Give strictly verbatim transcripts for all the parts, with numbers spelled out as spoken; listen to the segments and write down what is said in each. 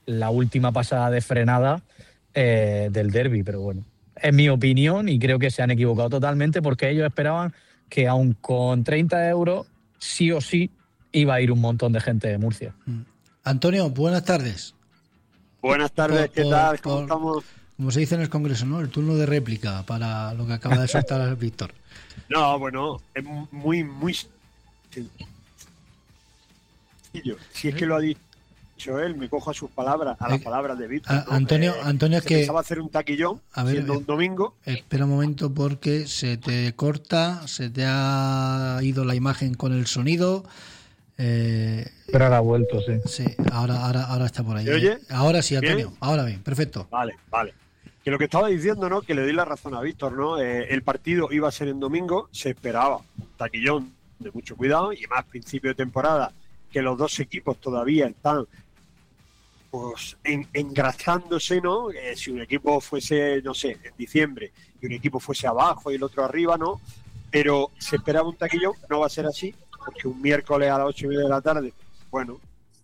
la última pasada de frenada eh, del derbi, pero bueno, es mi opinión y creo que se han equivocado totalmente porque ellos esperaban que aun con treinta euros, sí o sí, iba a ir un montón de gente de Murcia. Antonio, buenas tardes. Buenas tardes, por, ¿qué por, tal? ¿Cómo por, estamos? Como se dice en el Congreso, ¿no? El turno de réplica para lo que acaba de soltar Víctor. No, bueno, es muy, muy sencillo. Si es que lo ha dicho él, me cojo a sus palabras, a las palabras de Víctor. ¿no? Antonio, eh, Antonio, es que pensaba hacer un taquillón a ver, siendo un domingo. Espera un momento porque se te corta, se te ha ido la imagen con el sonido. Eh, Pero ahora ha vuelto, sí. Sí, ahora, ahora, ahora está por ahí. ¿Se oye? Ahora sí, Antonio. ¿Bien? Ahora bien, perfecto. Vale, vale. Que lo que estaba diciendo, ¿no? Que le doy la razón a Víctor, ¿no? Eh, el partido iba a ser en domingo, se esperaba un taquillón de mucho cuidado y más principio de temporada, que los dos equipos todavía están pues en, engrasándose, ¿no? Eh, si un equipo fuese, no sé, en diciembre y un equipo fuese abajo y el otro arriba, ¿no? Pero se esperaba un taquillón, no va a ser así, porque un miércoles a las ocho y media de la tarde, bueno,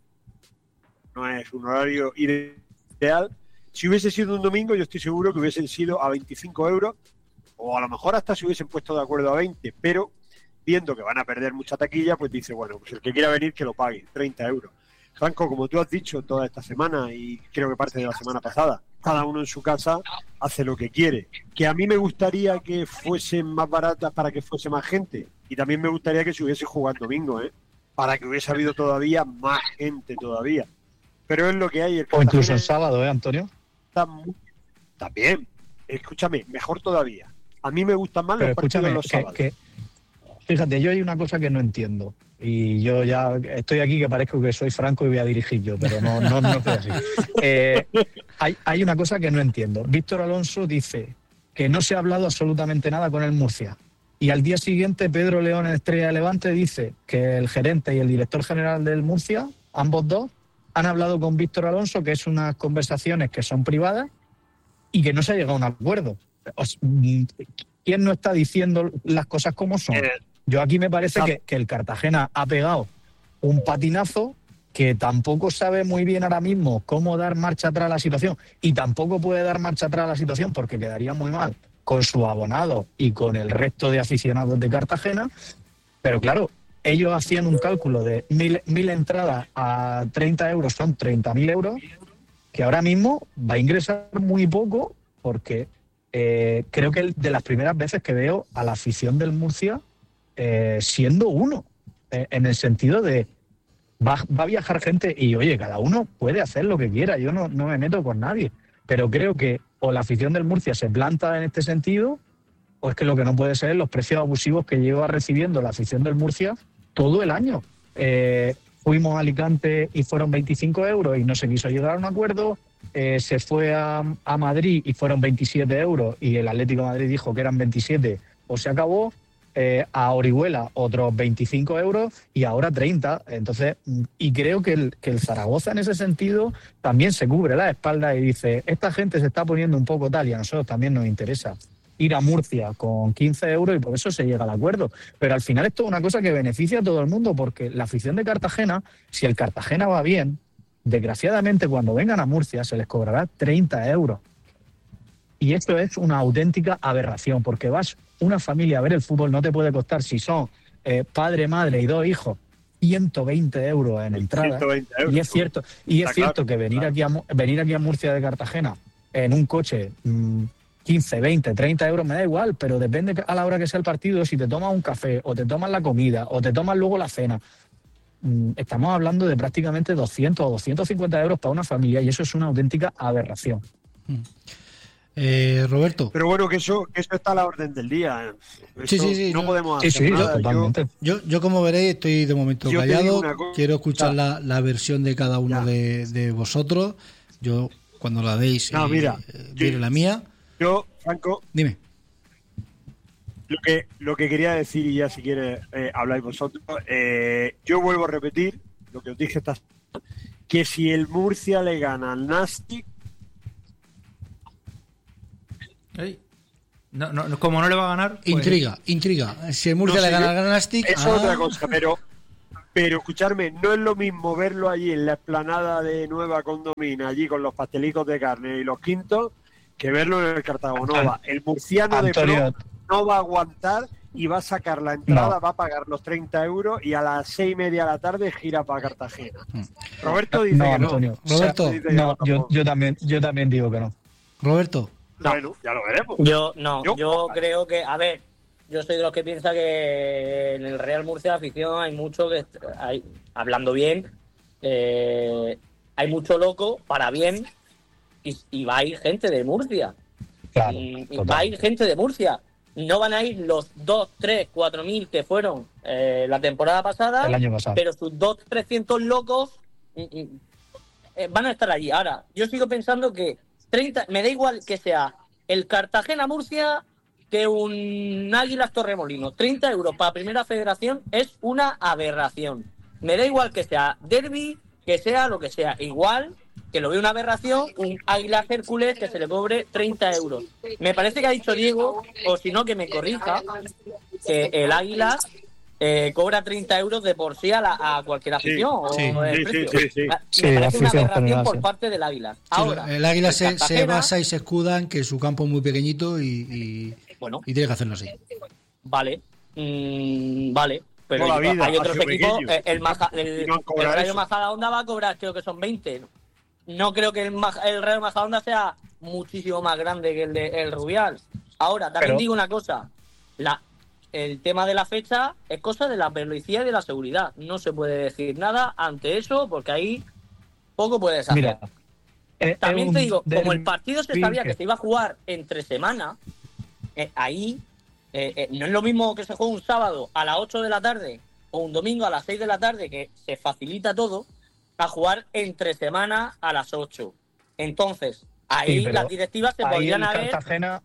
no es un horario ideal. Si hubiese sido un domingo, yo estoy seguro que hubiesen sido a veinticinco euros, o a lo mejor hasta se hubiesen puesto de acuerdo a veinte, pero viendo que van a perder mucha taquilla, pues dice, bueno, pues el que quiera venir que lo pague, treinta euros. Franco, como tú has dicho toda esta semana, y creo que parte de la semana pasada, cada uno en su casa hace lo que quiere. Que a mí me gustaría que fuesen más baratas para que fuese más gente, y también me gustaría que se hubiese jugado domingo, ¿eh? Para que hubiese habido todavía más gente todavía. Pero es lo que hay. El o incluso el sábado, ¿eh, Antonio? Muy... También, escúchame, mejor todavía. A mí me gustan más Pero los partidos los que, sábados. Que, fíjate, yo hay una cosa que no entiendo. Y yo ya estoy aquí que parezco que soy Franco y voy a dirigir yo, pero no, no, no estoy así. Eh, hay, hay una cosa que no entiendo. Víctor Alonso dice que no se ha hablado absolutamente nada con el Murcia. Y al día siguiente, Pedro León, en Estrella de Levante, dice que el gerente y el director general del Murcia, ambos dos, han hablado con Víctor Alonso, que es unas conversaciones que son privadas y que no se ha llegado a un acuerdo. ¿Quién no está diciendo las cosas como son? Yo aquí me parece que, que el Cartagena ha pegado un patinazo que tampoco sabe muy bien ahora mismo cómo dar marcha atrás a la situación, y tampoco puede dar marcha atrás a la situación porque quedaría muy mal con su abonado y con el resto de aficionados de Cartagena. Pero claro, ellos hacían un cálculo de mil, mil entradas a treinta euros, son treinta mil euros, que ahora mismo va a ingresar muy poco porque eh, creo que de las primeras veces que veo a la afición del Murcia eh, siendo uno, eh, en el sentido de va, va a viajar gente y oye, cada uno puede hacer lo que quiera, yo no, no me meto con nadie, pero creo que o la afición del Murcia se planta en este sentido, o es que lo que no puede ser es los precios abusivos que lleva recibiendo la afición del Murcia todo el año. Eh, fuimos a Alicante y fueron veinticinco euros y no se quiso llegar a un acuerdo. Eh, se fue a, a Madrid y fueron veintisiete euros y el Atlético de Madrid dijo que eran veintisiete, o se acabó. Eh, a Orihuela otros veinticinco euros y ahora treinta. Entonces, y creo que el, que el Zaragoza en ese sentido también se cubre la espalda y dice, esta gente se está poniendo un poco tal y a nosotros también nos interesa ir a Murcia con quince euros y por eso se llega al acuerdo. Pero al final esto es una cosa que beneficia a todo el mundo porque la afición de Cartagena, si el Cartagena va bien, desgraciadamente cuando vengan a Murcia se les cobrará treinta euros. Y esto es una auténtica aberración, porque vas una familia a ver el fútbol, no te puede costar, si son eh, padre, madre y dos hijos, ciento veinte euros en entrada. Y es cierto, y es cierto que venir aquí, a, venir aquí a Murcia de Cartagena en un coche, mmm, quince, veinte, treinta euros, me da igual, pero depende a la hora que sea el partido, si te tomas un café, o te tomas la comida, o te tomas luego la cena. Mmm, estamos hablando de prácticamente doscientos o doscientos cincuenta euros para una familia, y eso es una auténtica aberración. Mm. Eh, Roberto. Pero bueno, que eso, que eso está a la orden del día. Eso sí, sí, sí. No yo, podemos sí, hacer sí, nada. Yo, yo, yo, como veréis, estoy de momento yo callado. Quiero escuchar la, la versión de cada uno de, de vosotros. Yo, cuando la deis, no, eh, mira, diré la mía. Yo, Franco. Dime. Lo que, lo que quería decir, y ya si quieres eh, habláis vosotros, eh, yo vuelvo a repetir lo que os dije esta semana, que si el Murcia le gana al Nastic, Ey. No, no, como no le va a ganar, pues... intriga, intriga. Si el Murcia no, le gana al Nastic, eso es ah. otra cosa, pero Pero escucharme, no es lo mismo verlo allí en la explanada de Nueva Condomina, allí con los pastelicos de carne y los quintos, que verlo en el Cartagonova. El murciano Antonio, de pro no va a aguantar y va a sacar la entrada, no. va a pagar los treinta euros y a las seis y media de la tarde gira para Cartagena. Roberto dice no, que no. Antonio. Roberto. Dice que No, yo, tampoco. yo también, yo también digo que no. Roberto. Bueno, ya lo veremos. Yo no, Yo- yo creo que, a ver, yo soy de los que piensa que en el Real Murcia de afición hay mucho que, hay, hablando bien, eh, hay mucho loco para bien y, y va a ir gente de Murcia. Claro, y, y total. va a ir gente de Murcia. No van a ir los dos, tres, cuatro mil que fueron eh, la temporada pasada, El año pasado. pero sus dos, trescientos locos mm, mm, eh, van a estar allí. Ahora, yo sigo pensando que treinta, me da igual que sea el Cartagena-Murcia que un Águilas Torremolinos. treinta euros para Primera Federación es una aberración. Me da igual que sea derbi, que sea lo que sea. Igual que lo veo una aberración, un Águilas Hércules que se le cobre treinta euros. Me parece que ha dicho Diego, o si no que me corrija, que el Águilas eh, cobra treinta euros de por sí a, la, a cualquier afición. Sí, o el sí, precio. sí, sí, sí. Me Sí, parece una afición aberración general, por sí. parte del Águilas. Sí, Ahora, el Águila se, se Cartagena, basa y se escuda en que su campo es muy pequeñito y, y, bueno, y tiene que hacerlo así. vale, mm, vale. Pero Toda la vida hay ha otros sido equipos, pequeño. el, el, Maja- el, Y no han el cobrado Rayo eso. Majadahonda va a cobrar, creo que son veinte. No creo que el, Maja- el Rayo Majadahonda sea muchísimo más grande que el de el Rubial. Ahora, también Pero- digo una cosa, la el tema de la fecha es cosa de la policía y de la seguridad. No se puede decir nada ante eso porque ahí poco puedes hacer. Mira, es- También es te un digo, como el derbi partido se sabía que- que se iba a jugar entre semana, eh, ahí eh, eh, no es lo mismo que se juegue un sábado a las ocho de la tarde o un domingo a las seis de la tarde, que se facilita todo, a jugar entre semana a las ocho. Entonces, ahí Sí, pero las directivas se ahí podrían el haber... Cartagena,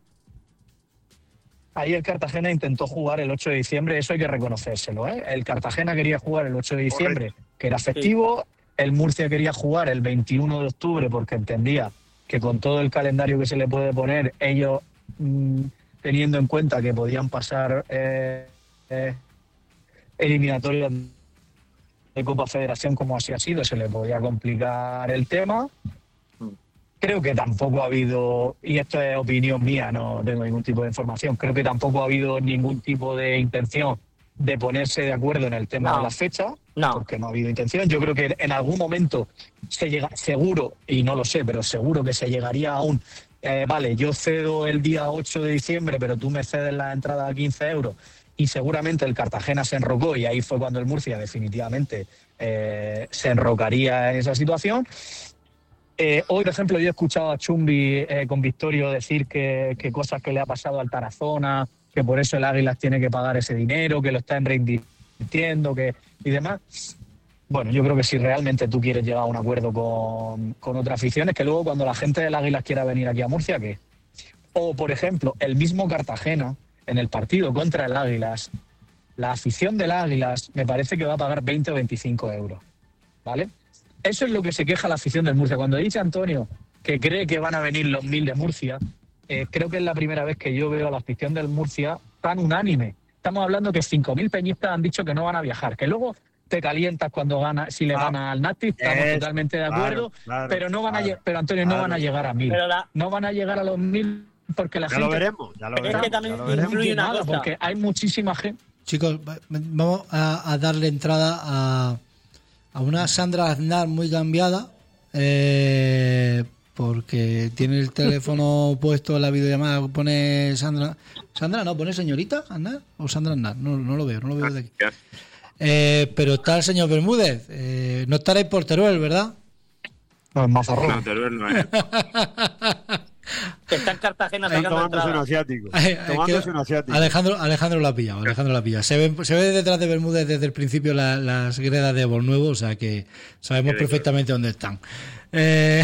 ahí el Cartagena intentó jugar el ocho de diciembre, eso hay que reconocérselo, ¿eh? El Cartagena quería jugar el ocho de diciembre, que era festivo, el Murcia quería jugar el veintiuno de octubre porque entendía que con todo el calendario que se le puede poner, ellos mmm, teniendo en cuenta que podían pasar eh, eh, eliminatorias de Copa Federación como así ha sido, se le podía complicar el tema. Creo que tampoco ha habido, y esto es opinión mía, no tengo ningún tipo de información, creo que tampoco ha habido ningún tipo de intención de ponerse de acuerdo en el tema No. de la fecha, No. porque no ha habido intención. Yo creo que en algún momento se llega, seguro, y no lo sé, pero seguro que se llegaría a un, eh, vale, yo cedo el día ocho de diciembre, pero tú me cedes la entrada a quince euros, y seguramente el Cartagena se enrocó, y ahí fue cuando el Murcia definitivamente eh, se enrocaría en esa situación. Eh, hoy, por ejemplo, yo he escuchado a Chumbi eh, con Victorio decir que, que cosas que le ha pasado al Tarazona, que por eso el Águilas tiene que pagar ese dinero, que lo están reinvirtiendo que, y demás. Bueno, yo creo que si realmente tú quieres llegar a un acuerdo con, con otras aficiones, que luego cuando la gente del Águilas quiera venir aquí a Murcia, ¿qué? O, por ejemplo, el mismo Cartagena, en el partido contra el Águilas, la afición del Águilas me parece que va a pagar veinte o veinticinco euros, ¿vale? Eso es lo que se queja la afición del Murcia. Cuando dice Antonio que cree que van a venir los mil de Murcia, eh, creo que es la primera vez que yo veo a la afición del Murcia tan unánime. Estamos hablando que cinco mil peñistas han dicho que no van a viajar, que luego te calientas cuando gana, si le Ah, gana al Nati, estamos es, totalmente de acuerdo, claro, claro, pero no van a claro, lle- pero Antonio, no claro. van a llegar a mil. Pero la- No van a llegar a los mil porque la Ya gente... lo veremos, ya lo Es que veremos. también ya lo veremos. influye una Nada, cosa. porque hay muchísima gente... Chicos, va- vamos a, a darle entrada a, a una Sandra Aznar muy cambiada, eh, porque tiene el teléfono puesto en la videollamada, pone Sandra. Sandra, no, pone señorita Aznar o Sandra Aznar, no, no lo veo, no lo veo de aquí. Eh, pero está el señor Bermúdez, eh, no estaréis por Teruel, ¿verdad? No, es Mazarrón. No, Teruel no es. Que está en Cartagena Están sacando tomándose un entradas. asiático. Eh, eh, Tomándose que- un asiático. Alejandro, Alejandro la ha pillado, Alejandro la ha pillado. Se ve, se ve detrás de Bermúdez desde el principio la- las gredas de Bolnuevo, o sea que sabemos Qué de perfectamente dónde están. Eh,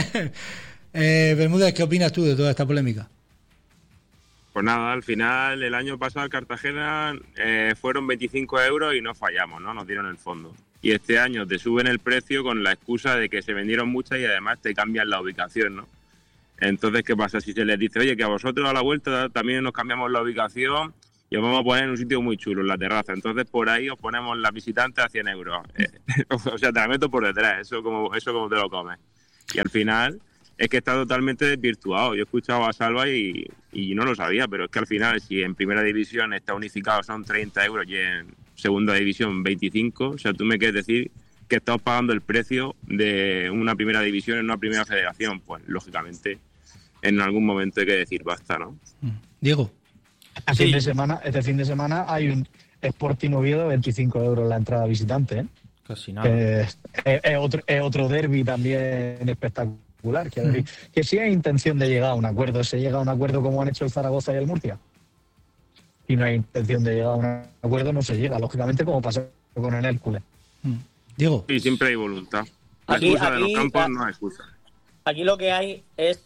eh, Bermúdez, ¿qué opinas tú de toda esta polémica? Pues nada, al final, el año pasado el Cartagena eh, fueron veinticinco euros y no fallamos, ¿no? Nos dieron el fondo. Y este año te suben el precio con la excusa de que se vendieron muchas y además te cambian la ubicación, ¿no? Entonces, ¿qué pasa? Si se les dice, oye, que a vosotros a la vuelta también nos cambiamos la ubicación y os vamos a poner en un sitio muy chulo, en la terraza. Entonces por ahí os ponemos las visitantes a cien euros. Eh, o sea, te la meto por detrás, eso como, eso como te lo comes. Y al final es que está totalmente desvirtuado. Yo he escuchado a Salva y, y no lo sabía, pero es que al final si en primera división está unificado son treinta euros y en segunda división veinticinco, o sea, tú me quieres decir que estamos pagando el precio de una primera división en una primera federación. Pues lógicamente en algún momento hay que decir basta, ¿no? Diego. Este, sí. fin de semana, este fin de semana hay un Sporting Oviedo de veinticinco euros la entrada visitante, ¿eh? Casi nada. Es, es, es otro, es otro derbi también espectacular. Que, mm. que si hay intención de llegar a un acuerdo, se llega a un acuerdo como han hecho el Zaragoza y el Murcia. Si no hay intención de llegar a un acuerdo, no se llega, lógicamente, como pasó con el Hércules. Mm. Diego. Sí, siempre hay voluntad. La aquí, excusa aquí, de los campos la, no hay excusa. Aquí lo que hay es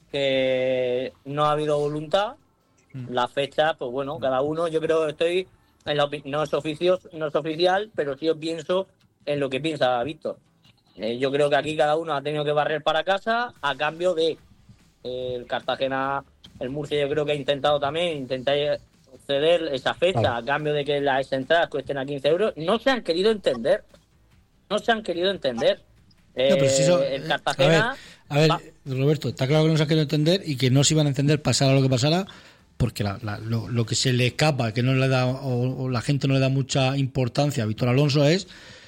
que no ha habido voluntad. La fecha, pues bueno, cada uno, yo creo que estoy en la opi- no es oficio, no es oficial, pero sí os pienso en lo que piensa Víctor. Eh, yo creo que aquí cada uno ha tenido que barrer para casa a cambio de eh, el Cartagena, el Murcia, yo creo que ha intentado también intentar ceder esa fecha claro. a cambio de que las entradas cuesten a quince euros. No se han querido entender, no se han querido entender. Eh, no, pero si eso, el Cartagena. A ver, a ver Roberto, está claro que no se han querido entender y que no se iban a entender pasara lo que pasara. Porque la, la, lo, lo que se le escapa, que no le da o, o la gente no le da mucha importancia a Víctor Alonso es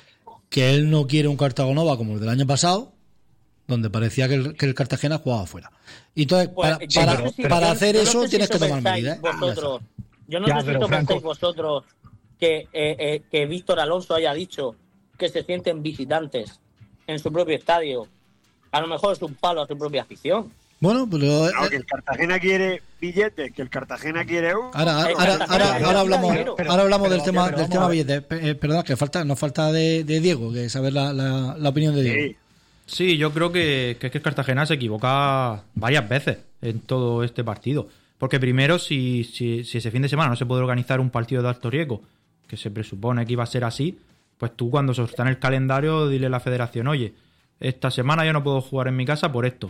que él no quiere un Cartagonova como el del año pasado, donde parecía que el, que el Cartagena jugaba afuera. Y entonces, pues, para, para, no sé si, para hacer eso no sé si tienes que tomar medidas. Vosotros, yo no ya, sé si eso pensáis vosotros que, eh, eh, que Víctor Alonso haya dicho que se sienten visitantes en su propio estadio. A lo mejor es un palo a su propia afición. Bueno, pero no, que el Cartagena quiere billetes, que el Cartagena quiere uh, ahora, ahora, ahora, ahora, ahora hablamos, pero, ahora hablamos pero, del tema, del tema billetes. Eh, perdón, que falta, nos falta de, de Diego, que saber la, la, la opinión de Diego. Sí, sí yo creo que, que es que el Cartagena se equivoca varias veces en todo este partido. Porque primero, si, si, si ese fin de semana no se puede organizar un partido de alto riesgo, que se presupone que iba a ser así, pues tú cuando se está en el calendario, dile a la federación, oye, esta semana yo no puedo jugar en mi casa por esto.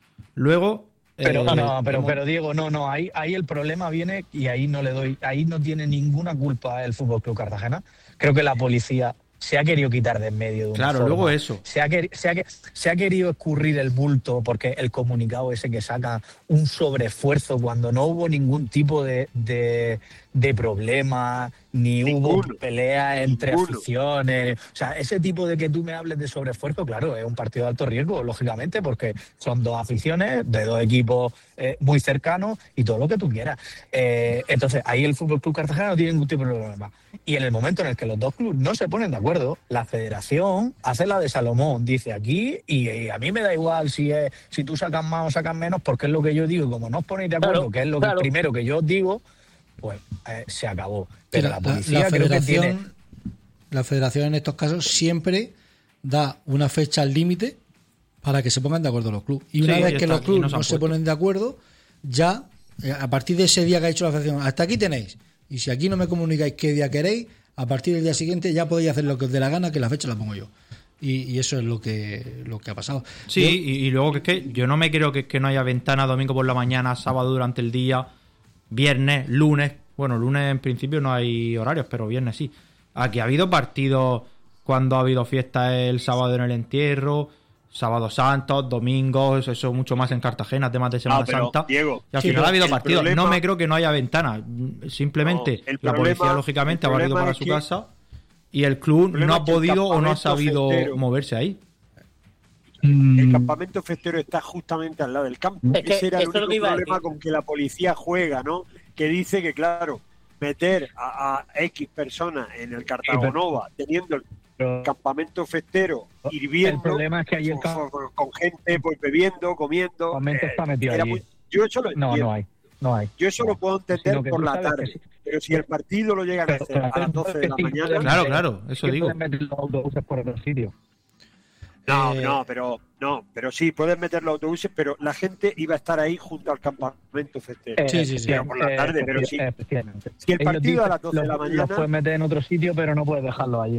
Luego pero eh, no pero hemos... pero Diego no no ahí ahí el problema viene y ahí no le doy ahí no tiene ninguna culpa el Fútbol Club Cartagena. Creo que la policía se ha querido quitar de en medio de una claro forma. Luego eso se ha, quer- se, ha, se ha querido escurrir el bulto porque el comunicado ese que saca un sobreesfuerzo cuando no hubo ningún tipo de de, de problema ni ninguno, hubo pelea entre ninguno. aficiones, o sea, ese tipo de que tú me hables de sobreesfuerzo, claro, es un partido de alto riesgo, lógicamente, porque son dos aficiones de dos equipos eh, muy cercanos y todo lo que tú quieras. Eh, entonces, ahí el Fútbol Club Cartagena no tiene ningún tipo de problema. Y en el momento en el que los dos clubes no se ponen de acuerdo, la federación hace la de Salomón, dice aquí, y, y a mí me da igual si es, si tú sacas más o sacas menos, porque es lo que yo digo, como no os ponéis de acuerdo, claro, que es lo claro. que primero que yo os digo, pues eh, se acabó. Pero la, la policía la creo que tiene... La federación en estos casos siempre da una fecha al límite para que se pongan de acuerdo los clubes. Y una sí, vez que los clubes no se ponen de acuerdo, ya a partir de ese día que ha hecho la federación, hasta aquí tenéis. Y si aquí no me comunicáis qué día queréis, a partir del día siguiente ya podéis hacer lo que os dé la gana, que la fecha la pongo yo. Y, y eso es lo que lo que ha pasado. Sí, yo, y, y luego que es que yo no me creo que, que no haya ventana domingo por la mañana, sábado durante el día, viernes, lunes. Bueno, lunes en principio no hay horarios, pero viernes sí. Aquí ha habido partidos cuando ha habido fiestas el sábado en el entierro, sábado santos, domingos, eso mucho más en Cartagena, temas de Semana ah, pero, Santa. Diego, y al sí, final ha habido partidos. Problema... No me creo que no haya ventana. Simplemente no, la problema, policía, lógicamente, ha barrido para su que... casa y el club el no ha podido o no ha sabido festero. moverse ahí. El campamento festero está justamente al lado del campo. Es que, Ese era el único problema con que la policía juega, ¿no? Que dice que, claro, meter a, a X personas en el Cartagonova, teniendo el campamento festero hirviendo, el problema es que hay el con, con, con gente pues bebiendo, comiendo. Eh, está metido era muy, yo eso lo no, no hay, no hay. Yo eso lo puedo entender por la tarde. Sí. Pero si el partido lo llegan a hacer a las doce de la mañana. Claro, claro, eso digo. Pueden meter los autobuses por otro sitio. No, eh... no, pero no, pero sí, pueden meter los autobuses, pero la gente iba a estar ahí junto al campamento festero. Eh, sí, sí, sí. Pero por la tarde, eh, pero sí. Eh, si el partido a las doce de la mañana... Los puedes meter en otro sitio, pero no puedes dejarlo allí.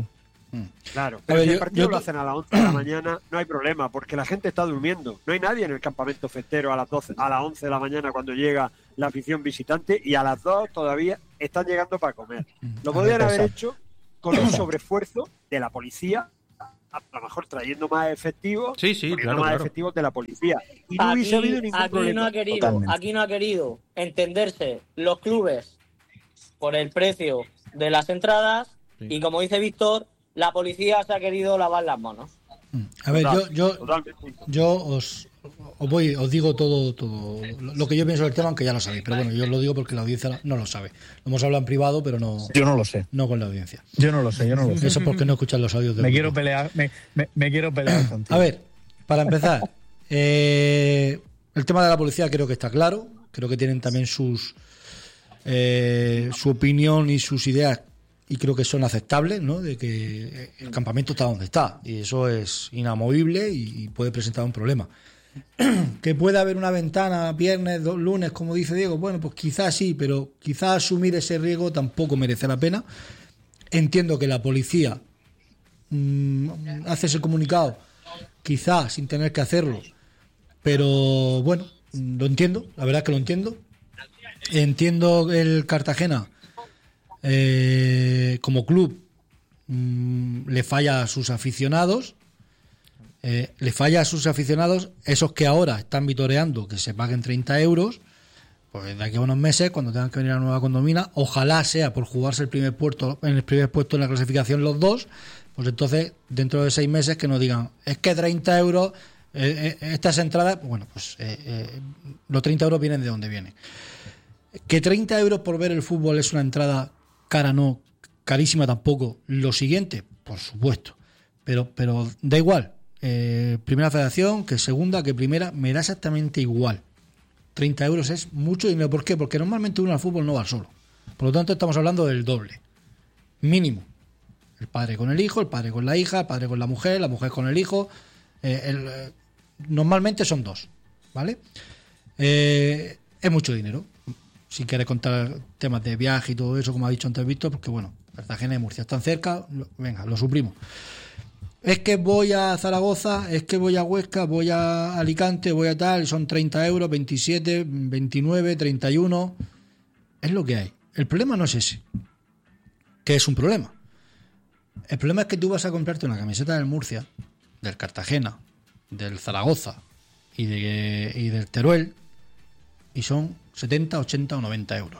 Claro, A pero ver, si yo- el partido yo- lo hacen a las once de la mañana, no hay problema, porque la gente está durmiendo. No hay nadie en el campamento festero a las doce, a las once de la mañana cuando llega la afición visitante, y a las dos todavía están llegando para comer. Lo A podrían ver, haber exacto. hecho con un sobreesfuerzo de la policía, a lo mejor trayendo más efectivos, Sí, sí, poniendo claro, más claro. efectivos de la policía. Y no hubiese Aquí, habido ningún aquí problema. no ha querido, Totalmente. aquí no ha querido entenderse los clubes por el precio de las entradas Sí. y, como dice Víctor, la policía se ha querido lavar las manos. A ver, yo, yo, Totalmente. yo os, os voy, os digo todo, todo lo que yo pienso del tema, aunque ya lo sabéis. Pero bueno, yo os lo digo porque la audiencia no lo sabe. Lo hemos hablado en privado, pero no, Yo no lo sé. no con la audiencia. Yo no lo sé, yo no lo sé. Eso es porque no escuchan los audios del Me grupo. quiero pelear, me, me- me quiero pelear contigo. A ver, para empezar, eh, el tema de la policía creo que está claro. Creo que tienen también sus eh, su opinión y sus ideas, y creo que son aceptables, ¿no? De que el campamento está donde está, y eso es inamovible y, y puede presentar un problema. Que pueda haber una ventana viernes, dos, lunes, como dice Diego, bueno, pues quizás sí, pero quizás asumir ese riesgo tampoco merece la pena. Entiendo que la policía mm, hace ese comunicado, quizás sin tener que hacerlo, pero bueno, lo entiendo, la verdad es que lo entiendo. Entiendo el Cartagena eh, como club mm, le falla a sus aficionados, eh, le falla a sus aficionados, esos que ahora están vitoreando que se paguen treinta euros, pues de aquí a unos meses, cuando tengan que venir a la nueva condomina, ojalá sea por jugarse el primer puesto, en el primer puesto en la clasificación los dos, pues entonces dentro de seis meses que nos digan, es que treinta euros, eh, eh, estas entradas, bueno, pues eh, eh, los treinta euros vienen de donde vienen. Que treinta euros por ver el fútbol es una entrada cara, no, carísima tampoco. Lo siguiente, por supuesto. Pero, pero da igual. Eh, primera federación, que segunda, que primera, me da exactamente igual. treinta euros es mucho dinero. ¿Por qué? Porque normalmente uno al fútbol no va solo. Por lo tanto, estamos hablando del doble. Mínimo. El padre con el hijo, el padre con la hija, el padre con la mujer, la mujer con el hijo. Eh, el, eh, normalmente son dos. ¿Vale? Eh, es mucho dinero. Si quieres contar temas de viaje y todo eso, como ha dicho antes Víctor, porque bueno, Cartagena y Murcia están cerca, lo- venga, lo suprimo. Es que voy a Zaragoza, es que voy a Huesca, voy a Alicante, voy a tal, son treinta euros, veintisiete, veintinueve, treinta y uno. Es lo que hay. El problema no es ese, que es un problema. El problema es que tú vas a comprarte una camiseta del Murcia, del Cartagena, del Zaragoza y, de, y del Teruel, y son setenta, ochenta o noventa euros.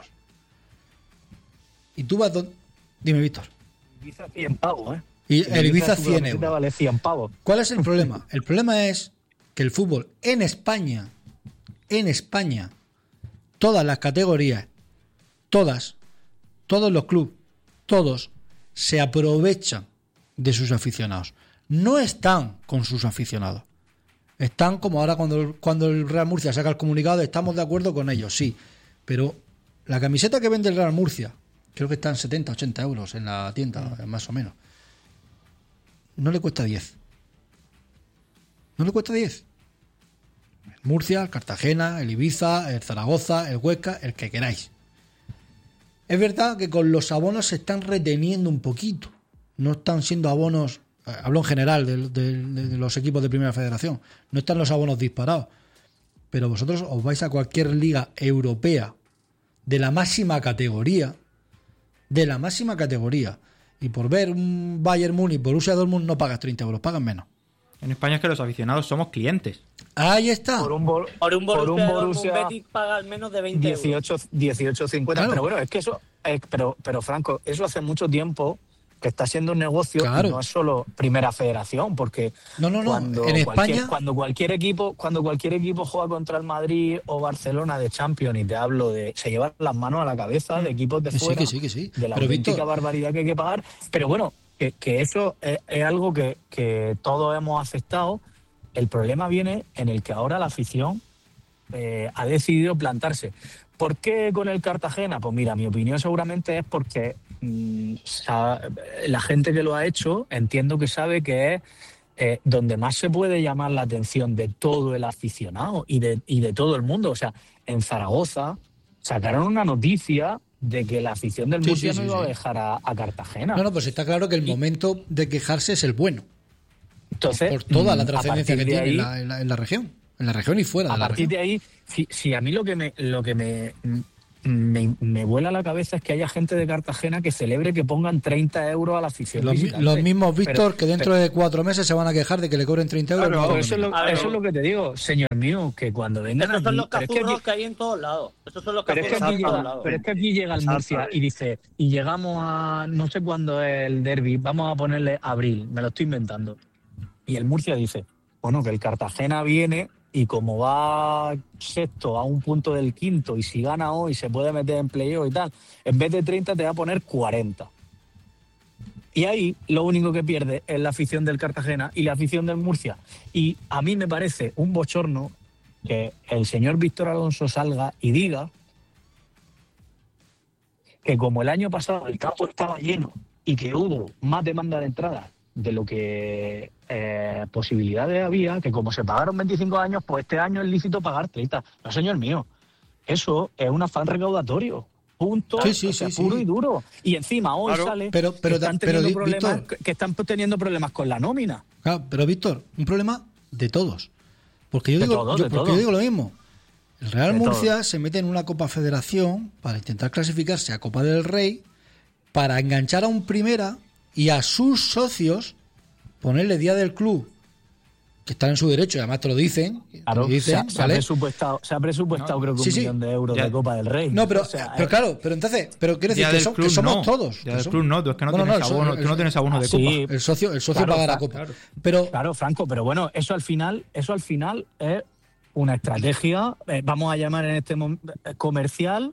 Y tú vas donde... Dime, Víctor. Ibiza cien pavos, ¿eh? Y el Ibiza su cien camiseta euros. vale cien pavos. ¿Cuál es el problema? El problema es que el fútbol en España, en España, todas las categorías, todas, todos los clubes, todos se aprovechan de sus aficionados. No están con sus aficionados. Están como ahora cuando, cuando el Real Murcia saca el comunicado de estamos de acuerdo con ellos, sí. Pero la camiseta que vende el Real Murcia, creo que están setenta, ochenta euros en la tienda, más o menos. No le cuesta diez. No le cuesta diez. El Murcia, el Cartagena, el Ibiza, el Zaragoza, el Huesca, el que queráis. Es verdad que con los abonos se están reteniendo un poquito. No están siendo abonos, eh, hablo en general de, de- de los equipos de Primera Federación, no están los abonos disparados. Pero vosotros os vais a cualquier liga europea de la máxima categoría, de la máxima categoría, y por ver un Bayern Múnich, Borussia Dortmund, no pagas treinta euros, pagas menos. En España es que los aficionados somos clientes. Ahí está. Por un, bol- Por un Borussia, por un Dortmund, Borussia Betis pagas menos de veinte euros. dieciocho, dieciocho cincuenta. Claro. Pero bueno, es que eso, eh, pero, pero Franco, eso hace mucho tiempo que está siendo un negocio, Claro. y no es solo Primera Federación, porque No, no, no. cuando, En cualquier, España- cuando cualquier equipo, cuando cualquier equipo juega contra el Madrid o Barcelona de Champions, y te hablo de, se llevan las manos a la cabeza de equipos de Que sí, fuera, que sí, que sí. de la Pero, auténtica Víctor, barbaridad que hay que pagar. Pero bueno, que, que eso es, es algo que, que todos hemos aceptado. El problema viene en el que ahora la afición eh, ha decidido plantarse. ¿Por qué con el Cartagena? Pues mira, mi opinión seguramente es porque mm, sa- la gente que lo ha hecho entiendo que sabe que es eh, donde más se puede llamar la atención de todo el aficionado y de, y de todo el mundo. O sea, en Zaragoza sacaron una noticia de que la afición del Sí, Murcia sí, no sí, iba sí. a dejar a, a Cartagena. No, no, pues está claro que el Y- momento de quejarse es el bueno. Entonces, Por toda la mm, a trascendencia que partir de tiene en ahí- la, en la- en la región. En la región y fuera A de la partir región. de ahí, si, si a mí lo que me lo que me, me, me vuela la cabeza es que haya gente de Cartagena que celebre que pongan treinta euros a la afición Los, mi- visitante. los mismos, Víctor, Pero- que dentro de cuatro meses se van a quejar de que le cobren treinta euros. Claro, no, pero no, eso, es no. lo, A ver, eso es lo que te digo, señor mío, que cuando vengan Esos son aquí- los pero es que cazurros aquí- que hay en todos lados. Esos son los Pero es, que cazurros aquí que hay en todos llega, lados. pero es que aquí llega el Murcia y dice, y llegamos a, no sé cuándo es el derbi, vamos a ponerle abril, me lo estoy inventando. Y el Murcia dice, bueno, que el Cartagena viene y como va sexto a un punto del quinto y si gana hoy se puede meter en playoff y tal, en vez de treinta te va a poner cuarenta. Y ahí lo único que pierde es la afición del Cartagena y la afición del Murcia. Y a mí me parece un bochorno que el señor Víctor Alonso salga y diga que como el año pasado el campo estaba lleno y que hubo más demanda de entrada de lo que eh, posibilidades había, que como se pagaron veinticinco años, pues este año es lícito pagar treinta. No, señor mío, eso es un afán recaudatorio. Punto, Sí, sí, o sea, sí, puro sí. y duro. Y encima hoy Claro. sale Pero- pero que, están da- pero teniendo di- problemas, Víctor. que están teniendo problemas con la nómina. Claro, pero Víctor, un problema de todos. Porque yo De digo, todo, yo, de porque todo. yo digo lo mismo. El Real De Murcia todo. se mete en una Copa Federación para intentar clasificarse a Copa del Rey, para enganchar a un primera y a sus socios ponerle día del club, que están en su derecho, y además te lo dicen. te Claro, lo dicen, se, ha, se ha ¿vale? presupuestado, se ha presupuestado creo que Sí, un sí. millón de euros Ya. de Copa del Rey. No, pero, O sea, pero eh, claro, pero entonces, pero quiero decir Día que, del son- que club somos no. todos. Día que del son- club no, tú es que no Bueno, tienes el so- abono, el- tú no tienes abono de sí. copa. El socio, el socio Claro, paga la claro, copa. claro. Pero Claro, Franco, pero bueno, eso al final, eso al final es una estrategia, eh, vamos a llamar en este momento comercial,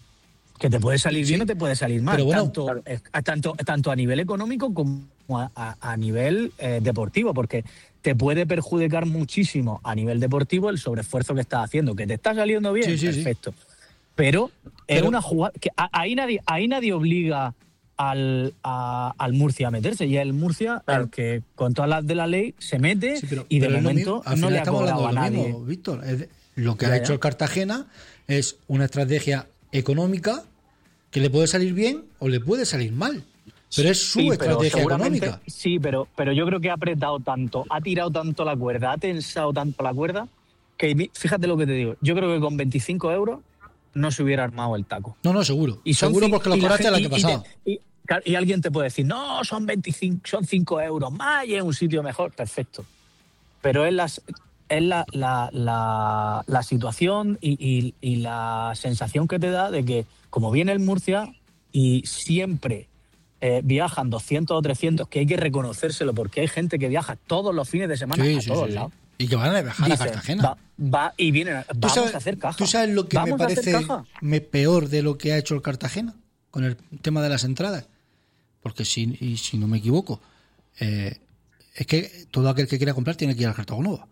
que te puede salir Sí. bien o te puede salir mal, Pero bueno, tanto, eh, a- tanto, tanto a nivel económico como a, a- a nivel eh, deportivo, porque te puede perjudicar muchísimo a nivel deportivo el sobreesfuerzo que estás haciendo, que te está saliendo bien, Sí, sí, sí. perfecto. Pero es Pero- una jugada que a- ahí nadie, ahí nadie obliga al, a- al Murcia a meterse, y el Murcia el que con todas las de la ley se mete Sí, pero- y de pero es lo momento mismo. Al no final le ha estamos cobrado hablando a de lo nadie. mismo, Víctor. Es de- lo que Ya, ha ya. hecho el Cartagena es una estrategia económica que le puede salir bien o le puede salir mal. Pero es su Sí, pero estrategia seguramente- económica. Sí, pero, pero yo creo que ha apretado tanto, ha tirado tanto la cuerda, ha tensado tanto la cuerda, que mi- fíjate lo que te digo. Yo creo que con veinticinco euros no se hubiera armado el taco. No, no, seguro. Y son Seguro cin- porque lo y la cobraste el gente- año y- y pasado. te- y, claro, y alguien te puede decir, no, son veinticinco, son cinco euros más y es un sitio mejor. Perfecto. Pero es, las, es la, la, la, la situación y, y- y la sensación que te da de que, como viene el Murcia y siempre eh, viajan doscientos o trescientos, que hay que reconocérselo, porque hay gente que viaja todos los fines de semana Sí, a sí, todos sí, sí. lados. Y que van a viajar a Dicen, Cartagena. Va, va y vienen, a- ¿Tú vamos sabes, a hacer caja. ¿Tú sabes lo que me Vamos a hacer parece caja. me peor de lo que ha hecho el Cartagena con el tema de las entradas? Porque si, y si no me equivoco, eh, es que todo aquel que quiera comprar tiene que ir al Cartagonova.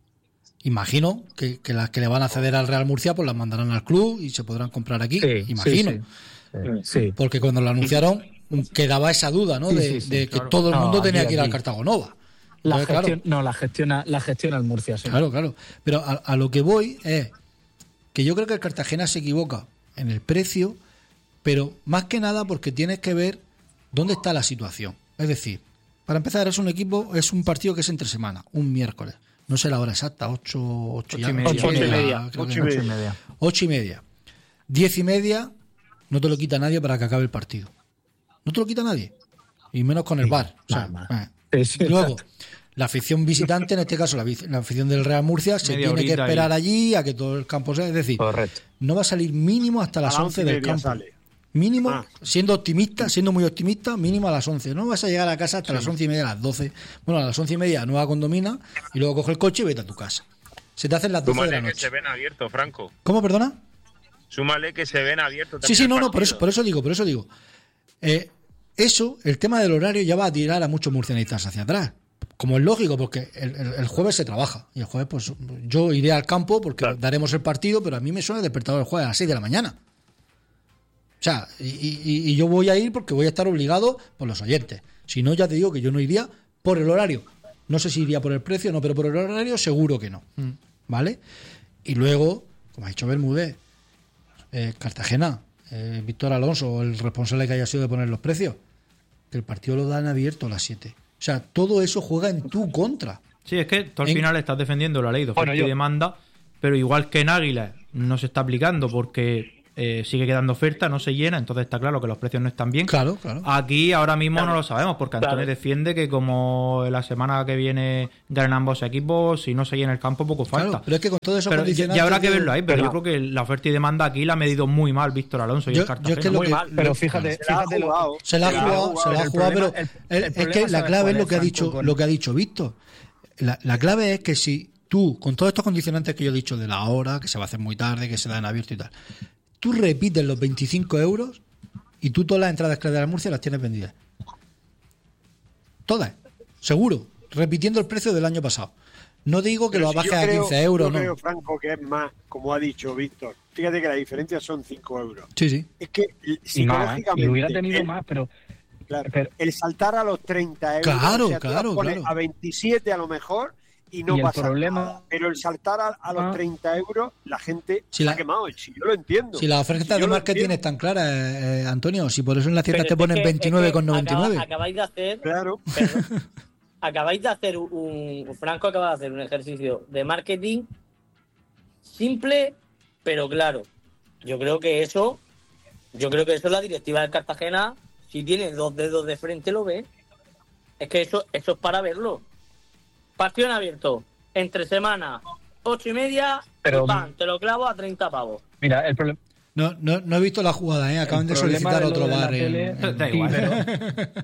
Imagino que, que las que le van a ceder al Real Murcia pues las mandarán al club y se podrán comprar aquí. Sí, Imagino. sí, sí. Sí. Porque cuando lo anunciaron quedaba esa duda, ¿no? Sí, de, sí, sí, de que claro. todo el No, mundo tenía aquí, que ir al aquí. Cartagonova. La Entonces, claro, gestión, no, la gestiona, la gestiona el Murcia, sí. Claro, claro. Pero a, a lo que voy es que yo creo que el Cartagena se equivoca en el precio, pero más que nada porque tienes que ver dónde está la situación. Es decir, para empezar, es un equipo, es un partido que es entre semana, un miércoles. No sé la hora exacta, ocho, ocho, Ocho y media. Ocho y media. creo que Ocho y no. media. Ocho y media. Ocho y media. Diez y media, no te lo quita nadie para que acabe el partido. No te lo quita nadie. Y menos con el V A R. O sea, nada más. eh. Sí, sí, Y luego, exacto. la afición visitante, en este caso la, vic- la afición del Real Murcia, se Media tiene que horita esperar ahí. allí a que todo el campo sea. Es decir, Correcto. no va a salir mínimo hasta las A las once once y del media campo. sale. Mínimo, Ah. siendo optimista, siendo muy optimista, mínimo a las once. No vas a llegar a casa hasta las once y media, a las doce. Bueno, a las once y media Nueva Condomina y luego coge el coche y vete a tu casa. Se te hacen las doce de Súmale la que se noche. ven abiertos, Franco. ¿Cómo, perdona? Súmale que se ven abiertos. Sí, sí, también no, el no, por eso, partido. por eso digo, por eso digo. Eh, eso, el tema del horario ya va a tirar a muchos murcianistas hacia atrás. Como es lógico, porque el, el- el jueves se trabaja. Y el jueves, pues yo iré al campo porque Claro. daremos el partido, pero a mí me suena el despertador el jueves a las seis de la mañana. O sea, y, y- y yo voy a ir porque voy a estar obligado por los oyentes. Si no, ya te digo que yo no iría por el horario. No sé si iría por el precio o no, pero por el horario seguro que no. ¿Vale? Y luego, como ha dicho Bermúdez, eh, Cartagena, eh, Víctor Alonso o el responsable que haya sido de poner los precios, que el partido lo dan abierto a las siete. O sea, todo eso juega en tu contra. Sí, es que tú al En- final estás defendiendo la ley de oferta Bueno, yo- y demanda, pero igual que en Águila no se está aplicando porque eh, sigue quedando oferta, no se llena, entonces está claro que los precios no están bien. Claro, claro. Aquí ahora mismo Claro. no lo sabemos, porque Antonio Claro. defiende que como la semana que viene ganan ambos equipos, si no se llena el campo poco falta. Claro, pero es que con todo eso Pero ya, condicionante, ya habrá que tío, verlo ahí, pero pero- yo creo que la oferta y demanda aquí la ha medido muy mal Víctor Alonso y Yo- el yo Cartagena. es que lo Muy que- mal, Pero fíjate, Se la ha fíjate lo- jugado. Se la ha Se la ha jugado, jugado, se la ha el jugado, problema- pero el- el- el es problema, que la ¿sabes clave cuál es lo es, que ha Franco, dicho, con- lo que ha dicho Víctor. La, la clave es que si tú, con todos estos condicionantes que yo he dicho de la hora, que se va a hacer muy tarde, que se dan abierto y tal, tú repites los veinticinco euros y tú todas las entradas que le das a Murcia las tienes vendidas. Todas, seguro, repitiendo el precio del año pasado. No digo que Pero lo si bajes yo a creo- quince euros, yo no. creo, Franco, que es más, como ha dicho Víctor. Fíjate que la diferencia son cinco euros. Sí, sí. Es que y más, psicológicamente. y hubiera tenido el, más, pero claro, pero- el saltar a los treinta euros. Claro, o sea, tú las claro, pones claro. a veintisiete a lo mejor y no Y el pasa problema- nada. Pero el saltar a, a los Ah. treinta euros, la gente Si se la- ha quemado. Y si yo lo entiendo. Si las ofertas Si yo de lo marketing entiendo. están claras, eh, eh, Antonio, si por eso en las tiendas Pero te es ponen que- veintinueve es que con noventa y nueve. acaba- acabáis de hacer, Claro. perdón, acabáis de hacer un Franco acaba de hacer un ejercicio de marketing simple, pero claro. Yo creo que eso, yo creo que eso la directiva del Cartagena, si tiene dos dedos de frente lo ve. Es que eso, eso es para verlo. Partido en abierto, entre semana, ocho y media, Pero- y ¡pam! Te lo clavo a treinta pavos. mira, el problema. No, no, no he visto la jugada, ¿eh? Acaban de solicitar otro bar. en- en- Da Sí, igual. pero,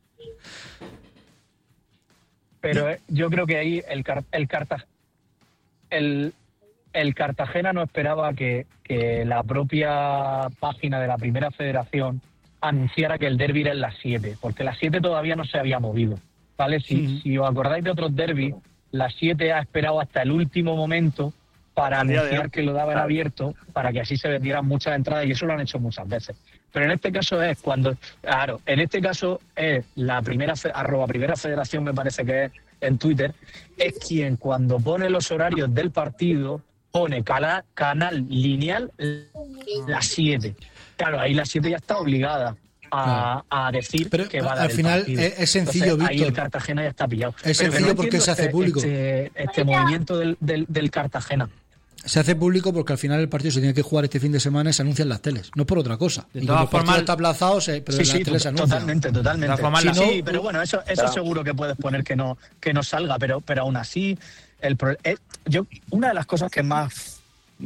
pero eh, yo creo que ahí el, Car- el, Carta- el, el Cartagena no esperaba que, que la propia página de la Primera Federación anunciara que el derbi era en las siete, porque las siete todavía no se había movido. ¿Vale? Si, Ujú. si os acordáis de otros derbis, las siete ha esperado hasta el último momento para Al día de anunciar hoy. que lo daban Claro. abierto, para que así se vendieran muchas entradas, y eso lo han hecho muchas veces. Pero en este caso es cuando, claro, en este caso es la primera, fe- arroba primera federación, me parece que es en Twitter, es quien cuando pone los horarios del partido pone cala- canal lineal las siete. Claro, ahí las siete ya está obligada a, a decir Pero, que va a dar al el final, partido. es- es sencillo, Entonces, ahí Víctor. el Cartagena ya está pillado. Es Pero que sencillo porque entiendo se hace este- público. Este, este movimiento del, del, del Cartagena. Se hace público porque al final el partido se tiene que jugar este fin de semana y se anuncia en las teles. No es por otra cosa. De y todas como el partido formas- está aplazado, se- pero Sí, en las sí, teles se to- anuncia. totalmente, totalmente. De todas formas, Sí, la- sí, pero bueno, eso, eso Claro. seguro que puedes poner que no, que no salga, pero, pero aún así, el pro- eh, yo una de las cosas que más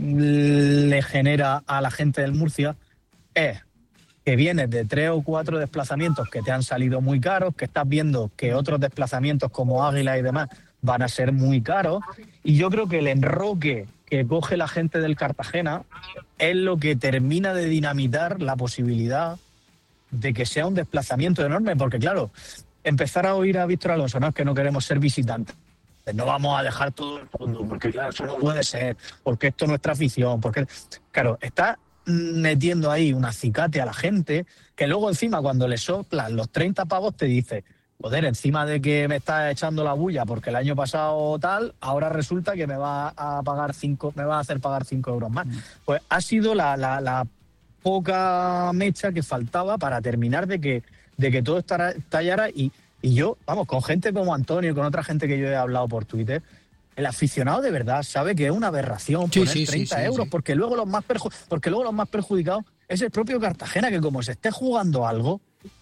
le genera a la gente del Murcia es que vienes de tres o cuatro desplazamientos que te han salido muy caros, que estás viendo que otros desplazamientos como Águila y demás van a ser muy caros, y yo creo que el enroque que coge la gente del Cartagena es lo que termina de dinamitar la posibilidad de que sea un desplazamiento enorme, porque claro, empezar a oír a Víctor Alonso, no es que no queremos ser visitantes, no vamos a dejar todo el mundo, porque claro, eso no puede ser, porque esto es nuestra afición, porque claro, está metiendo ahí un acicate a la gente, que luego encima cuando le soplan los treinta pavos te dice, joder, encima de que me estás echando la bulla porque el año pasado tal, ahora resulta que me va a pagar cinco, me va a hacer pagar cinco euros más. Pues ha sido la, la, la poca mecha que faltaba para terminar de que, de que todo estara- estallara y, y yo, vamos, con gente como Antonio y con otra gente que yo he hablado por Twitter, el aficionado de verdad sabe que es una aberración Sí, poner sí, sí, treinta sí, euros, sí. porque luego los más perju- porque luego los más perjudicados es el propio Cartagena, que como se esté jugando algo,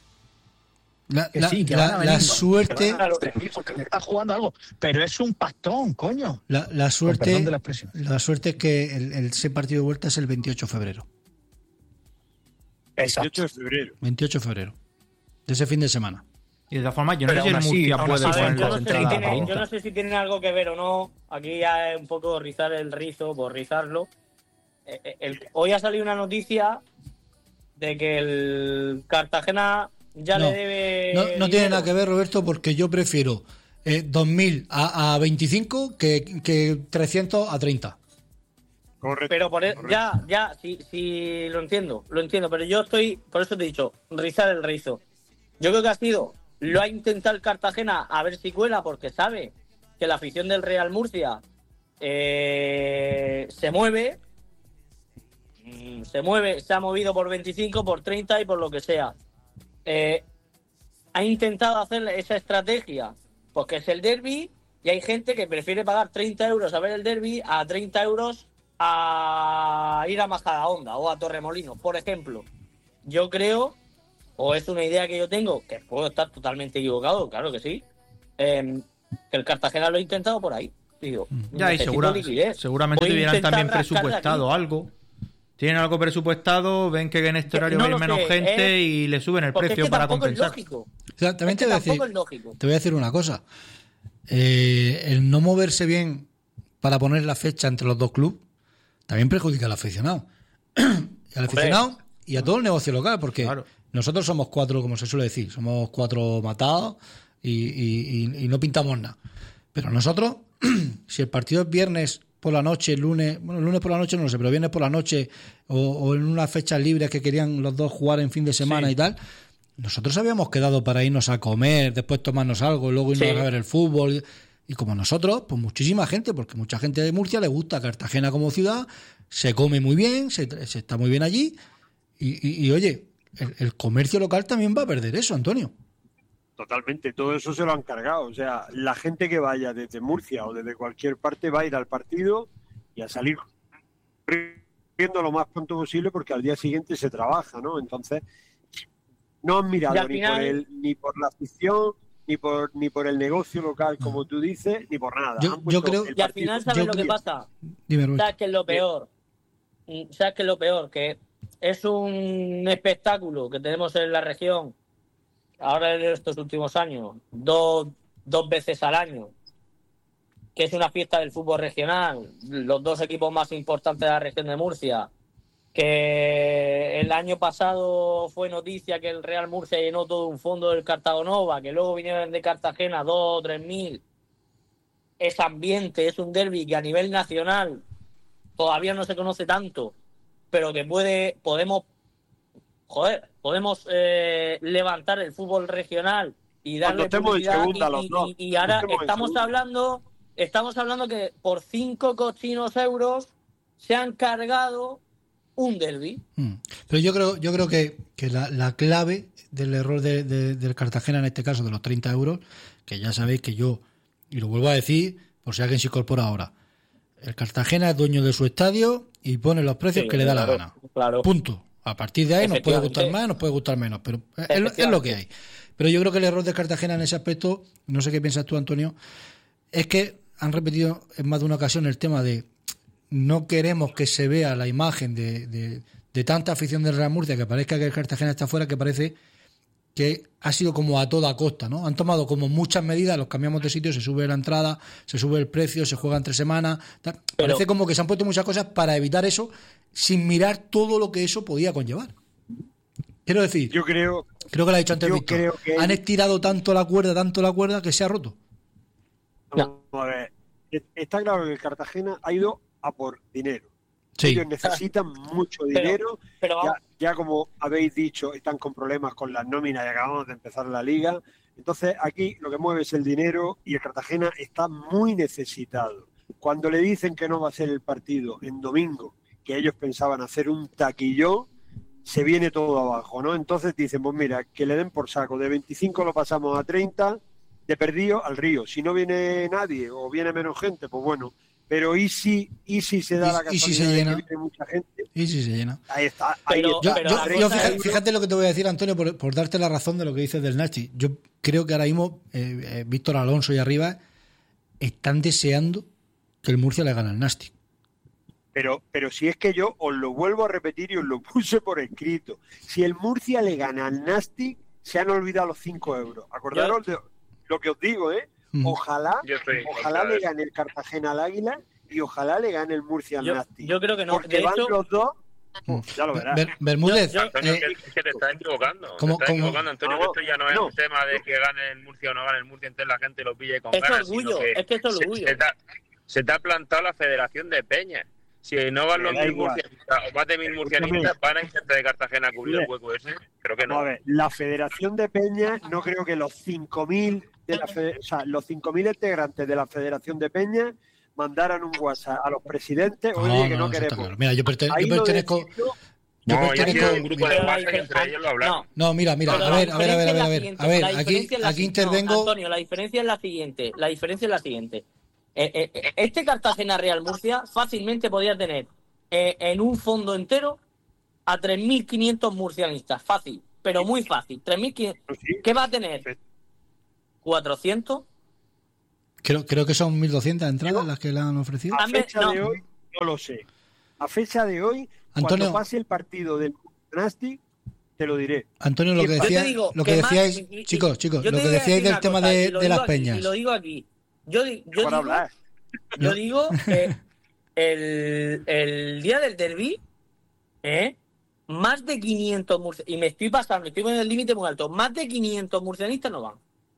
La, que la- sí, que la- van a la venir, suerte, que van a los tres mil porque se está jugando algo, pero es un pastón, coño. la, la Con perdón suerte, de la expresión. la suerte es que el, el- ese partido de vuelta es el veintiocho de febrero. Exacto. dieciocho de febrero. veintiocho de febrero. De ese fin de semana. Y de todas formas, yo no Pero sé si el aún así- Murcia aún puede así- A ver, poner yo las no, sé si entradas a tiene, yo treinta. no sé si tienen algo que ver o no. Aquí ya es un poco rizar el rizo por rizarlo. Eh, eh, el- hoy ha salido una noticia de que el Cartagena ya No, le debe. No, no tiene dinero. nada que ver, Roberto, porque yo prefiero eh, dos mil a, a veinticinco que, que trescientos a treinta. Correcto. Pero por e- correcto. ya, ya, sí, sí, lo entiendo, lo entiendo, pero yo estoy, por eso te he dicho, rizar el rizo. Yo creo que ha sido, lo ha intentado el Cartagena a ver si cuela, porque sabe que la afición del Real Murcia eh, se mueve, mm, se mueve, se ha movido por veinticinco, por treinta y por lo que sea. Eh, ha intentado hacer esa estrategia, porque es el derbi, y hay gente que prefiere pagar treinta euros a ver el derbi a treinta euros a ir a Majadahonda o a Torremolinos, por ejemplo. Yo creo, o es una idea que yo tengo, que puedo estar totalmente equivocado, claro que sí, eh, que el Cartagena lo ha intentado por ahí. Digo, ya, y segura, seguramente tuvieran también presupuestado algo. Tienen algo presupuestado, ven que en este horario no va a ir menos sé, gente eh, y le suben el precio es que para compensar. Es lógico. O sea, también es te, voy a decir, te voy a decir una cosa. Eh, el no moverse bien para poner la fecha entre los dos clubes también perjudica al aficionado. al aficionado Hombre. y a todo el negocio local, porque claro. nosotros somos cuatro, como se suele decir, somos cuatro matados y, y, y, y no pintamos nada. Pero nosotros, si el partido es viernes por la noche, lunes, bueno, lunes por la noche no lo sé, pero viernes por la noche o, o en unas fechas libres que querían los dos jugar en fin de semana sí. y tal, nosotros habíamos quedado para irnos a comer, después tomarnos algo, luego irnos sí. a ver el fútbol. Y, y como nosotros, pues muchísima gente, porque mucha gente de Murcia le gusta Cartagena como ciudad, se come muy bien, se, se está muy bien allí y, y, y oye, el, el comercio local también va a perder eso, Antonio. Totalmente, todo eso se lo han cargado. O sea, la gente que vaya desde Murcia o desde cualquier parte va a ir al partido y a salir corriendo lo más pronto posible porque al día siguiente se trabaja, ¿no? Entonces, no han mirado ni, final... por el, ni por la afición, ni por ni por el negocio local, como tú dices, ni por nada. Yo, yo creo... Y al final, ¿sabes lo que pasa? Dime, ¿Sabes qué es lo peor? ¿Sabes qué es lo peor? Que es un espectáculo que tenemos en la región ahora en estos últimos años, dos, dos veces al año, que es una fiesta del fútbol regional, los dos equipos más importantes de la región de Murcia, que el año pasado fue noticia que el Real Murcia llenó todo un fondo del Cartagonova, que luego vinieron de Cartagena dos o tres mil. Es ambiente, es un derbi que a nivel nacional todavía no se conoce tanto, pero que puede, podemos Joder, podemos eh, levantar el fútbol regional y darle publicidad y, y, y, y ahora estamos hablando estamos hablando que por cinco cochinos euros se han cargado un derbi. Mm. Pero yo creo yo creo que, que la, la clave del error de, de, del Cartagena en este caso de los treinta euros, que ya sabéis que yo, y lo vuelvo a decir por si alguien se incorpora ahora, el Cartagena es dueño de su estadio y pone los precios sí, que le da claro, la gana. Claro. Punto. A partir de ahí nos puede gustar más, nos puede gustar menos, pero es, es lo que hay. Pero yo creo que el error de Cartagena en ese aspecto, no sé qué piensas tú, Antonio, es que han repetido en más de una ocasión el tema de no queremos que se vea la imagen de, de, de tanta afición del Real Murcia, que parezca que el Cartagena está fuera, que parece que ha sido como a toda costa, ¿no? Han tomado como muchas medidas, los cambiamos de sitio, se sube la entrada, se sube el precio, se juega entre semanas, tal. Pero, parece como que se han puesto muchas cosas para evitar eso, sin mirar todo lo que eso podía conllevar. Quiero decir, yo creo, creo que lo ha dicho antes yo Víctor, creo que han estirado tanto la cuerda, tanto la cuerda que se ha roto. No, a ver, está claro que el Cartagena ha ido a por dinero. Sí. Ellos necesitan mucho dinero. Pero, pero ya, ya como habéis dicho, están con problemas con las nóminas y acabamos de empezar la liga. Entonces aquí lo que mueve es el dinero y el Cartagena está muy necesitado. Cuando le dicen que no va a ser el partido en domingo, que ellos pensaban hacer un taquillón, se viene todo abajo, ¿no? Entonces dicen, pues mira, que le den por saco, de veinticinco lo pasamos a treinta, de perdido al río. Si no viene nadie o viene menos gente, pues bueno, pero ¿y si, y si se da ¿Y, la casualidad y si se llena? de que viene mucha gente? ¿Y si se llena? Ahí está. Ahí Pero, está. Yo, pero yo, yo fíjate, fíjate lo que te voy a decir, Antonio, por, por darte la razón de lo que dices del Nasty. Yo creo que ahora mismo eh, eh, Víctor Alonso y arriba están deseando que el Murcia le gane al Nasty. Pero, pero si es que yo os lo vuelvo a repetir y os lo puse por escrito. Si el Murcia le gana al Nastic, se han olvidado los cinco euros. Acordaros de lo que os digo, ¿eh? Ojalá, ojalá le gane el Cartagena al Águila y ojalá le gane el Murcia al yo, Nastic. Yo creo que no. Porque de van hecho, los dos. Uh, ya lo verás. Ber, Bermúdez, yo, yo, Antonio, eh, que, que te estás equivocando. ¿cómo, te estás cómo? equivocando, Antonio, No, que esto ya no es no. un tema de que gane el Murcia o no gane el Murcia, entonces la gente lo pille con es ganas. orgullo, que es que es orgullo. Se, se, te ha, se te ha plantado la Federación de Peñas. Si no van los mil murcianistas o más de mil murcianistas, ¿van a intentar de Cartagena a cubrir el hueco ese? Creo que no. A ver, la Federación de Peñas, no creo que los cinco mil de la Fede- o sea, los cinco mil integrantes de la Federación de Peñas mandaran un WhatsApp a los presidentes, oye, No, que no, no eso está queremos. claro. Mira, yo, perten- Ahí yo lo pertenezco, decidió Yo No, ya pertenezco- tiene un grupo de Pero la WhatsApp y entre diferencia- ellos lo hablaron. no. No, mira, mira, Pero a la ver, a ver, a ver, a ver, a ver, diferencia a ver, es la aquí, siguiente, la aquí diferencia es la intervengo. siguiente. No, Antonio, la diferencia es la siguiente. La diferencia es la siguiente. Eh, eh, eh, este Cartagena Real Murcia fácilmente podría tener eh, en un fondo entero a tres mil quinientos murcianistas. Fácil, pero muy fácil. tres mil quinientos. Sí. ¿Qué va a tener? ¿cuatrocientos? Creo, creo que son mil doscientas entradas las que le han ofrecido. A También- fecha no. de hoy, no lo sé. A fecha de hoy, Antonio. cuando pase el partido del Nasty, te lo diré. Antonio, lo que Yo te decía, digo lo que que más- decíais, y- y- chicos, chicos, yo lo te que voy a decíais decir del una tema cosa, de, y lo de las digo aquí, peñas. y lo digo aquí. Yo, di- yo Para digo, hablar. yo No. digo que el, el día del derbi, ¿eh? Más de quinientos murcianistas, y me estoy pasando, estoy poniendo el límite muy alto, más de quinientos murcianistas no van.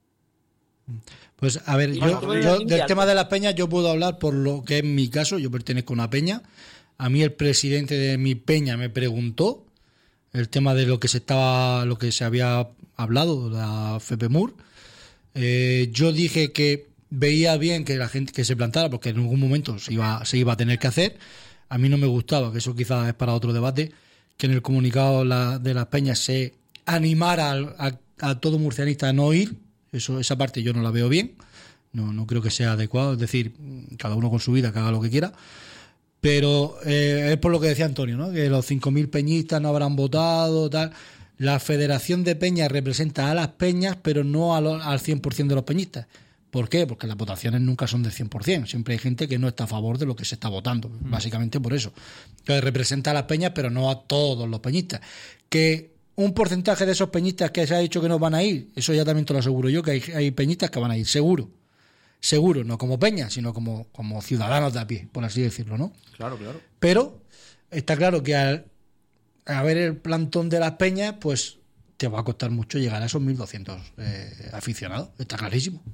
Pues a ver, Y yo, nosotros yo en del Alto. tema de las peñas yo puedo hablar por lo que es mi caso, yo pertenezco a una peña. A mí el presidente de mi peña me preguntó el tema de lo que se estaba, lo que se había hablado, la FEPEMUR. Eh, yo dije que veía bien que la gente que se plantara, porque en algún momento se iba, se iba a tener que hacer. A mí no me gustaba, que eso quizás es para otro debate, que en el comunicado la- de las peñas se animara al- a, a todo murcianista a no ir. Eso, esa parte yo no la veo bien. No, no creo que sea adecuado. Es decir, cada uno con su vida, que haga lo que quiera. Pero eh, es por lo que decía Antonio, ¿no? Que los cinco mil peñistas no habrán votado, tal. La Federación de Peñas representa a las peñas, pero no a lo- al cien por ciento de los peñistas. ¿Por qué? Porque las votaciones nunca son del cien por ciento. Siempre hay gente que no está a favor de lo que se está votando. Básicamente por eso. Que representa a las peñas, pero no a todos los peñistas. Que un porcentaje de esos peñistas que se ha dicho que no van a ir, eso ya también te lo aseguro yo, que hay, hay peñistas que van a ir, seguro. Seguro, no como peñas, sino como, como ciudadanos de a pie, por así decirlo, ¿no? Claro, claro. Pero está claro que al a ver el plantón de las peñas, pues te va a costar mucho llegar a esos mil doscientos eh, aficionados. Está clarísimo.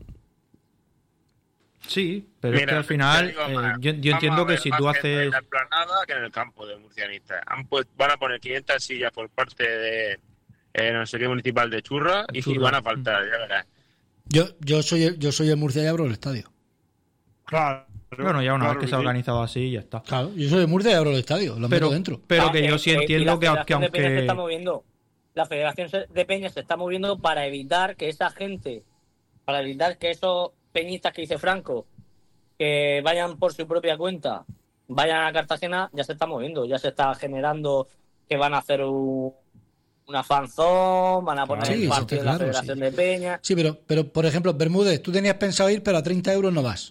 Sí, pero es Mira, que al final te digo eh, más. yo, yo Vamos entiendo a que ver si más tú gente haces... en la explanada que en el campo de murcianistas. Han pues, van a poner quinientas sillas por parte de eh, no sé qué municipal de Churra y sí Churra. van a faltar, ya verás. Yo, yo soy el, yo soy el Murcia y abro el estadio. Claro. Bueno, ya una claro vez que se ha sí. organizado así, ya está. Claro, yo soy el Murcia y abro el estadio, lo Pero, meto dentro. pero Ah, que yo eh, sí eh, y entiendo la que, que Federación de Peñas se está aunque... moviendo, la Federación de Peñas se está moviendo para evitar que esa gente, para evitar que esos peñistas que dice Franco, que vayan por su propia cuenta, vayan a Cartagena, ya se está moviendo, ya se está generando que van a hacer un, una fanzón, van a poner Sí, el eso partido está de la claro, Federación sí. de Peñas. Sí, pero, pero por ejemplo, Bermúdez, tú tenías pensado ir, pero a treinta euros no vas.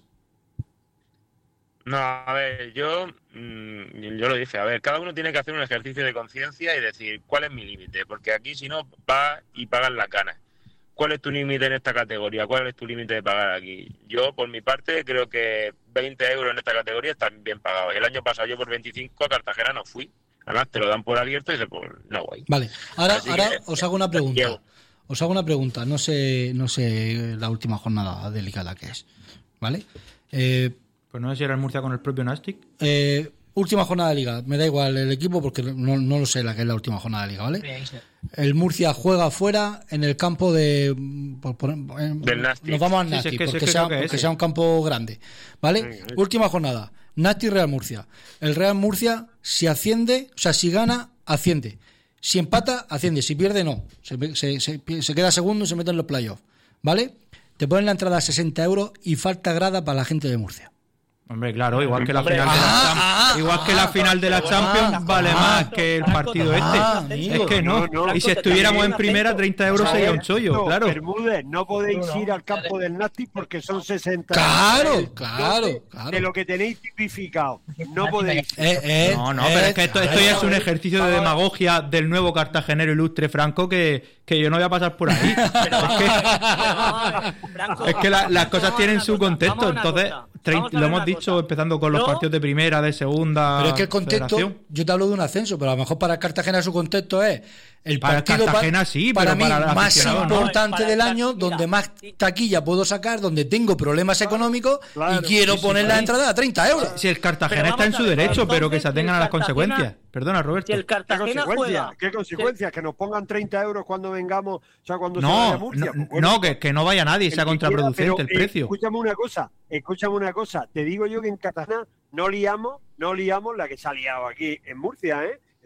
No, a ver, yo, mm, yo lo dije, a ver, cada uno tiene que hacer un ejercicio de conciencia y decir cuál es mi límite, porque aquí si no va y pagas la cana. ¿Cuál es tu límite en esta categoría? ¿Cuál es tu límite de pagar aquí? Yo, por mi parte, creo que veinte euros en esta categoría están bien pagados. El año pasado yo por veinticinco a Cartagena no fui. Además, te lo dan por abierto y dices, pues no voy. Vale, ahora, Así ahora que, os hago una pregunta. llego. Os hago una pregunta. No sé, no sé la última jornada delicada que es. ¿Vale? Eh, Pues no sé si era el Murcia con el propio Nastic. eh, última jornada de liga. Me da igual el equipo porque no, no lo sé la que es la última jornada de liga, ¿vale? El Murcia juega fuera en el campo de... por- por- en- Del Nastic. Nos vamos al Sí, sí, Nastic es que- sí, porque, es que sea, creo que porque ese. sea un campo grande, ¿vale? Venga, ese. Última jornada. Nastic Real Murcia. El Real Murcia, si asciende, o sea, si gana, asciende. Si empata, asciende. Si pierde, no. Se, se, se- se queda segundo y se mete en los playoffs, ¿vale? Te ponen la entrada a sesenta euros y falta grada para la gente de Murcia. Hombre, claro, igual que la Hombre, final de la ah, Champions, ah, igual que la final de la Champions vale más que el partido ah, este. amigo. Es que no. No, no. Y si estuviéramos en primera, treinta euros A sería ver, un chollo, no, claro. Bermúdez, no podéis ir al campo del Nasty porque son sesenta. Claro, el claro, doble claro. De lo que tenéis tipificado. No podéis ir. Eh, eh, No, no, eh, pero es que esto, esto ya es un claro. ejercicio de demagogia del nuevo cartagenero ilustre Franco que, que yo no voy a pasar por ahí. Pero vamos Es a que- ver, pero vamos a ver, Franco, Es que la- las vamos cosas a tienen una su cosa, contexto, vamos a una entonces cosa, trein- vamos a lo ver hemos una dicho cosa. empezando con los Yo- partidos de primera, de segunda. Pero es que el contexto, federación. yo te hablo de un ascenso, pero a lo mejor para Cartagena su contexto es el Para partido pa- Cartagena sí, para pero mí para el más aficionado no. importante Para del el año, Cartagena, donde más sí. taquilla puedo sacar, donde tengo problemas económicos claro, y quiero sí, sí, poner la sí. entrada a treinta euros. Si el Cartagena Pero está en vamos su a ver, derecho, entonces, pero que se si el atengan a las Cartagena- consecuencias. Perdona, Roberto. Si el ¿Qué Cartagena consecuencias? juega... ¿Qué consecuencias? ¿Que nos pongan treinta euros cuando vengamos? O sea, cuando se No, vaya a no, Murcia. Pues bueno, no, que, que no vaya nadie, el sea que contraproducente quiera, el pero, eh, precio. Escúchame una cosa, escúchame una cosa. Te digo yo que en Cartagena no liamos, no liamos la que se ha liado aquí en Murcia, ¿eh?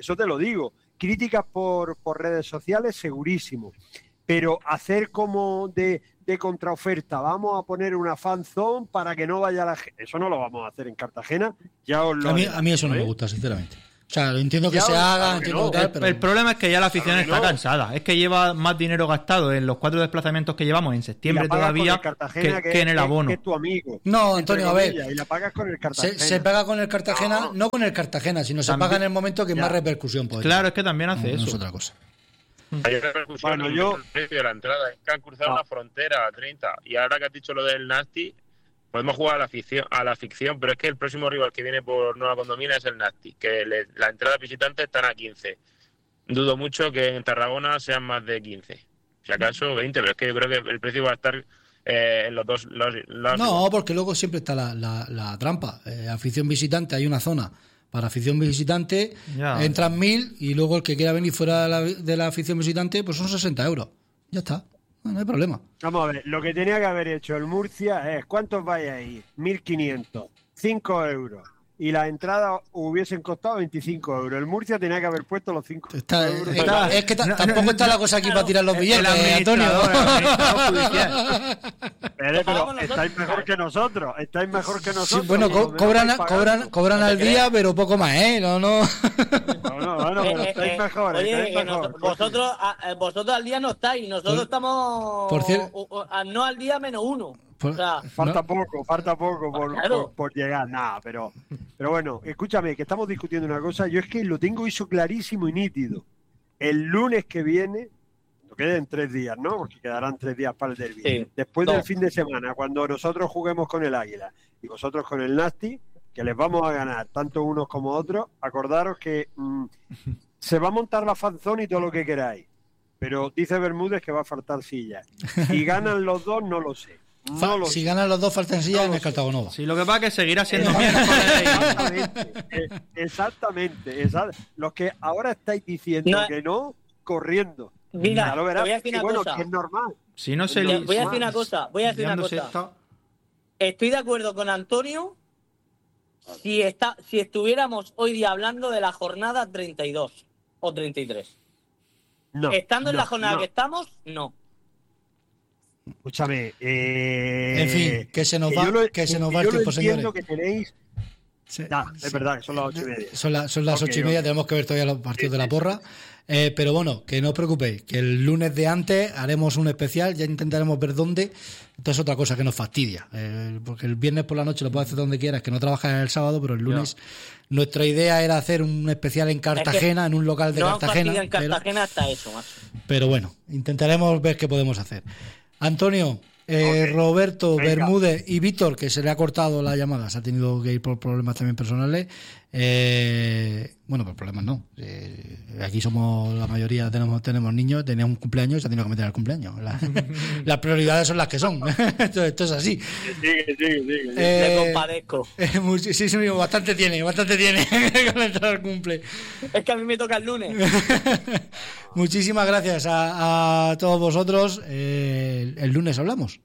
eso te lo digo. Críticas por, por redes sociales, segurísimo. Pero hacer como de, de contraoferta, vamos a poner una fan zone para que no vaya la gente. Eso no lo vamos a hacer en Cartagena. Ya os lo a, mí, haré, a mí eso no ¿eh? me gusta, sinceramente. O sea, entiendo que Ya, se haga, claro que entiendo no. que tal, El, pero... el problema es que ya la afición Claro que está no. cansada. Es que lleva más dinero gastado en los cuatro desplazamientos que llevamos en septiembre Y la pagas con todavía el Cartagena, que, que en el que- abono. que es tu amigo. No, entre Antonio, a ver. comillas, y la pagas con el Cartagena. Se, se paga con el Cartagena, no, No. con el Cartagena, sino se También- paga en el momento que Ya. más repercusión puede Claro, tener. es que también hace No, no es eso. otra cosa. Hay repercusión Bueno, en yo- el precio de la entrada. Es que han cruzado Ah. la frontera a treinta. Y ahora que has dicho lo del Nasty, podemos jugar a la ficción, a la ficción, pero es que el próximo rival que viene por Nueva Condomina es el Nasty, que le, la entrada visitantes están a quince. Dudo mucho que en Tarragona sean más de quince. Si acaso veinte, pero es que yo creo que el precio va a estar eh, en los dos los, los- No, porque luego siempre está la, la, la trampa. Eh, afición visitante, hay una zona para afición visitante, Ya. entran mil y luego el que quiera venir fuera de la, de la afición visitante, pues son sesenta euros. Ya está, no, no hay problema. Vamos a ver, lo que tenía que haber hecho el Murcia es, ¿cuántos vais ahí? mil quinientos, cinco euros. Y las entradas hubiesen costado veinticinco euros. El Murcia tenía que haber puesto los cinco Está, euros. está- es que ta- No, tampoco no, está la cosa aquí para tirar los El billetes, Antonio. administrador, el administrador judicial. Pero, Lo pagamos pero nosotros. estáis mejor que nosotros. Estáis mejor que Sí, nosotros. bueno, por lo co- menos cobran, estáis cobran, pagando. cobran al día, pero poco más, ¿eh? No, no. Bueno, bueno, pero Eh, eh, estáis eh, mejor. oye, estáis que mejor. nos- vosotros, a- eh, vosotros al día no estáis, nosotros Por- estamos por cier- o- o- a- no al día menos uno. Por- O sea, Falta No. poco, falta poco por, Claro. por, por llegar, nada, pero, pero bueno, escúchame, que estamos discutiendo una cosa, yo es que lo tengo eso clarísimo y nítido. El lunes que viene, no queden tres días, ¿no? Porque quedarán tres días para el derbi. Sí. Después No. del fin de semana, cuando nosotros juguemos con el Águila y vosotros con el Nasty, que les vamos a ganar, tanto unos como otros, acordaros que mm, se va a montar la fanzone y todo lo que queráis. Pero dice Bermúdez que va a faltar sillas. Si ganan los dos, no lo sé. No Fa- lo si sé. ganan los dos, faltan sillas No en lo el sé. Cartagonova. Sí, lo que pasa es que seguirá siendo Eh, miércoles. Exactamente, eh, exactamente, exact- los que ahora estáis diciendo No, que no, corriendo. mira, Ya lo te verás, voy a decir que una bueno, cosa. que es normal. Si no se Voy a- li- voy a decir una cosa, voy a decir una liándose cosa. esta- Estoy de acuerdo con Antonio si está si estuviéramos hoy día hablando de la jornada treinta y dos o treinta y tres. No, Estando en no, la jornada no. que estamos, no. Escúchame, eh, En fin, que se nos que va- yo lo- que se nos que va el yo lo tiempo, entiendo señores. que tenéis. Sí, Ya, es sí. verdad, que son las ocho y media. Son, la- son las Ok, ocho y media, ok. tenemos que ver todavía los partidos de la porra. Eh, pero bueno, que no os preocupéis, que el lunes de antes haremos un especial, ya intentaremos ver dónde. Esto es otra cosa que nos fastidia, eh, porque el viernes por la noche lo puedes hacer donde quieras, que no trabajas el sábado, pero el lunes nuestra idea era hacer un especial en Cartagena, en un local de no han Cartagena. fastidiado en pero- Cartagena hasta eso, macho. Pero bueno, intentaremos ver qué podemos hacer. Antonio, eh, Ok. Roberto, Venga. Bermúdez y Víctor, que se le ha cortado la llamada, se ha tenido que ir por problemas también personales. Eh, bueno, por problemas no. Eh, aquí somos, la mayoría tenemos tenemos niños, tenía un cumpleaños y se ha tenido que meter al cumpleaños. La- las prioridades son las que son. esto, esto es así. Sigue, sigue, sigue. Eh, Le compadezco. eh, much- sí, sí, bastante tiene, bastante tiene con entrar al cumple. Es que a mí me toca el lunes. Muchísimas gracias a, a todos vosotros. Eh, el, el lunes hablamos.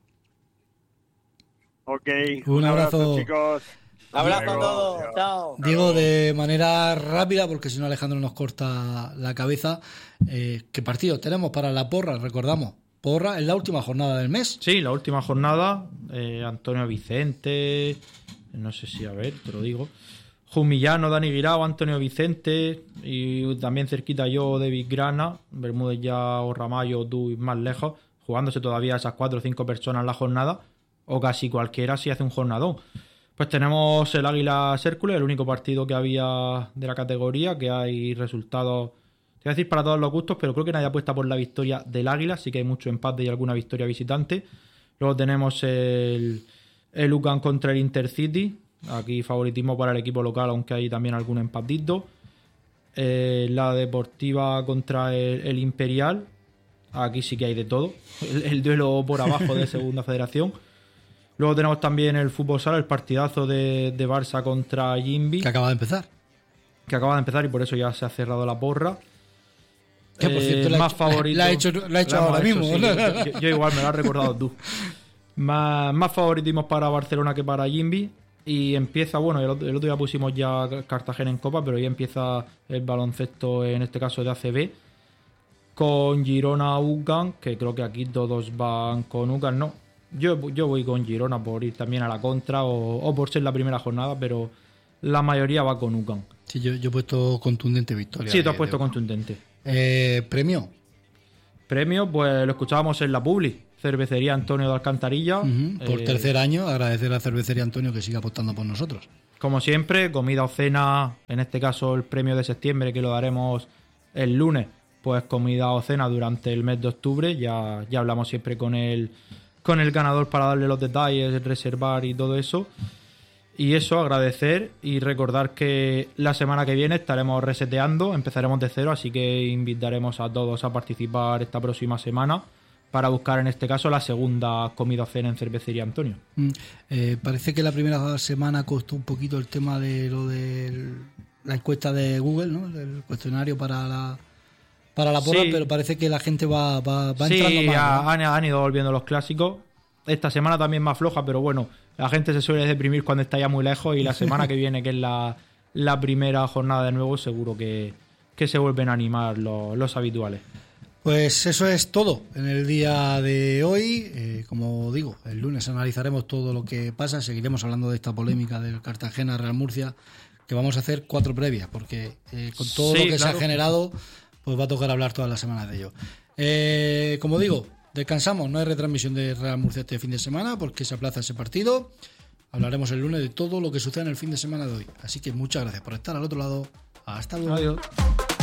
Ok, Un abrazo. chicos. Abrazo a Luego, todos. adiós. Chao. Digo de manera rápida, porque si no Alejandro nos corta la cabeza, eh, ¿qué partidos tenemos para la porra? Recordamos, porra es la última jornada del mes. Sí, la última jornada. eh, Antonio Vicente. No sé si, a ver, te lo digo. Jumillano, Dani Guirao, Antonio Vicente. Y también cerquita yo, David Grana. Bermúdez ya o Ramallo, tú y más lejos. Jugándose todavía esas cuatro o cinco personas en la jornada. O casi cualquiera si hace un jornadón. Pues tenemos el Águila Hércules, el único partido que había de la categoría, que hay resultados, te voy a decir para todos los gustos, pero creo que nadie apuesta por la victoria del Águila, sí que hay mucho empate y alguna victoria visitante. Luego tenemos el, el U C A M contra el Intercity, aquí favoritismo para el equipo local, aunque hay también algún empatito. Eh, la Deportiva contra el, el Imperial, aquí sí que hay de todo, el, el duelo por abajo de Segunda Federación. Luego tenemos también el fútbol sala, el partidazo de, de Barça contra Jimby, Que acaba de empezar. que acaba de empezar y por eso ya se ha cerrado la porra. Que por Eh, cierto, la ha más hecho- favorito. la ha hecho- la ha hecho hemos ahora mismo, sí, ¿no? yo, yo- yo igual me lo has recordado tú. Más, más favoritismos para Barcelona que para Jimby. Y empieza, bueno, el, el otro día pusimos ya Cartagena en Copa, pero ya empieza el baloncesto, en este caso de A C B, con Girona U C A M, que creo que aquí todos van con U C A M, no. Yo, yo voy con Girona por ir también a la contra o, o por ser la primera jornada, pero la mayoría va con U C A M. Sí, yo, yo he puesto contundente victoria. Sí, tú has de- puesto de- contundente. Eh, premio. Premio, pues lo escuchábamos en la Publi, Cervecería Antonio de Alcantarilla. Ujú, Por Eh, tercer año, agradecer a la cervecería Antonio que siga apostando por nosotros. Como siempre, comida o cena, en este caso el premio de septiembre que lo daremos el lunes, pues comida o cena durante el mes de octubre. Ya, ya hablamos siempre con el, con el ganador para darle los detalles, reservar y todo eso. Y eso, agradecer y recordar que la semana que viene estaremos reseteando, empezaremos de cero, así que invitaremos a todos a participar esta próxima semana para buscar en este caso la segunda comida o cena en Cervecería Antonio. Mm, eh, parece que la primera semana costó un poquito el tema de lo de la encuesta de Google, ¿no? El cuestionario para la para la porra, Sí. pero parece que la gente va, va, va Sí, entrando más. ya ¿no? han, han ido volviendo los clásicos. Esta semana también más floja, pero bueno, la gente se suele deprimir cuando está ya muy lejos y la semana que viene, que es la, la primera jornada de nuevo, seguro que, que se vuelven a animar los, los habituales. Pues eso es todo en el día de hoy. Eh, como digo, el lunes analizaremos todo lo que pasa. Seguiremos hablando de esta polémica del Cartagena Real Murcia, que vamos a hacer cuatro previas, porque eh, con todo Sí, lo que se claro. ha generado, pues va a tocar hablar todas las semanas de ello. Eh, como digo, descansamos. No hay retransmisión de Real Murcia este fin de semana porque se aplaza ese partido. Hablaremos el lunes de todo lo que sucede en el fin de semana de hoy. Así que muchas gracias por estar al otro lado. Hasta luego. Adiós.